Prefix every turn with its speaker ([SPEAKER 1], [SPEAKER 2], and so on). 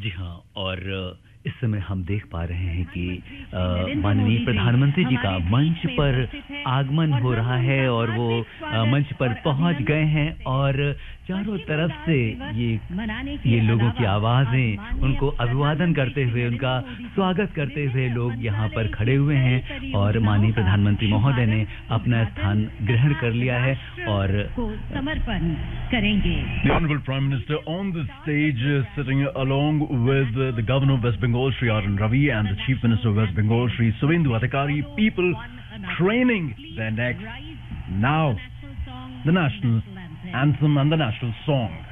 [SPEAKER 1] जी हाँ, और इस समय हम देख पा रहे हैं कि माननीय प्रधानमंत्री जी का मंच पर आगमन हो रहा है और वो मंच पर पहुंच गए हैं और चारों तरफ से ये लोगों की आवाजें उनको अभिवादन करते हुए, उनका स्वागत करते हुए लोग यहाँ पर खड़े हुए हैं और माननीय प्रधानमंत्री महोदय ने अपना स्थान ग्रहण कर लिया है और
[SPEAKER 2] समर्पण करेंगे.
[SPEAKER 3] The Honorable Prime Minister on the stage sitting along with the Governor of West Bengal, Shri R.N. Ravi, and the Chief Minister of West Bengal, Shri Suvendu Adhikari. People craning their necks. Now, the national anthem and the national song.